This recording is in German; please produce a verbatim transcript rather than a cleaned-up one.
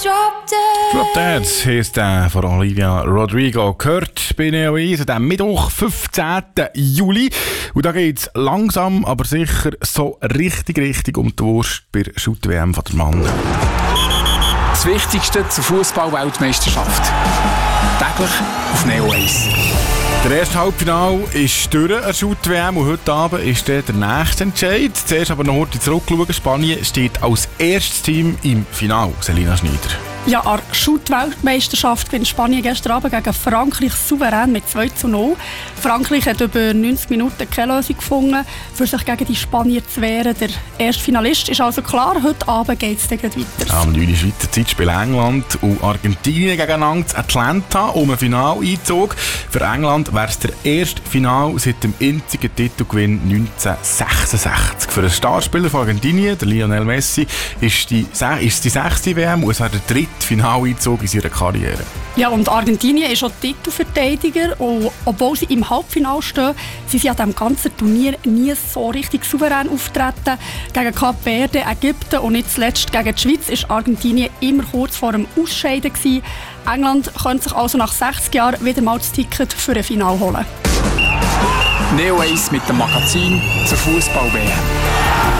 Drop Dead. Drop Dead heisst der von Olivia Rodrigo. Gehört bei Neo eins am Mittwoch, fünfzehnten Juli. Und da geht es langsam, aber sicher so richtig, richtig um die Wurst bei der Shoot-W M von der Mann. Das Wichtigste zur Fußball-Weltmeisterschaft. Täglich auf Neo eins. Der erste Halbfinale ist durch der Shoot-W M und heute Abend ist der, der nächste Entscheid. Zuerst aber noch heute zurückschauen. Spanien steht als erstes Team im Finale. Selina Schneider. Ja, an der Shoot-Weltmeisterschaft gewinnt Spanien gestern Abend gegen Frankreich souverän mit zwei zu null. Frankreich hat über neunzig Minuten keine Lösung gefunden, für sich gegen die Spanier zu wehren. Der erste Finalist ist also klar, heute Abend geht es dann weiter. Am neun Schweizer Zeit spielen England und Argentinien gegeneinander in Atlanta um einen Finaleinzug. Für England wäre es der erste Final seit dem einzigen Titelgewinn neunzehnhundertsechsundsechzig. Für einen Starspieler von Argentinien, der Lionel Messi, ist, die, ist es die sechste W M und es wäre der dritte Finaleinzug in seiner Karriere. Ja, und Argentinien ist auch Titelverteidiger. Und obwohl sie im Halbfinale stehen, sind sie an diesem ganzen Turnier nie so richtig souverän auftreten. Gegen Kap Verde, Ägypten und nicht zuletzt gegen die Schweiz ist Argentinien immer kurz vor dem Ausscheiden gewesen. England könnte sich also nach sechzig Jahren wieder mal das Ticket für ein Finale holen. Neo eins mit dem Magazin zur Fußball-W M.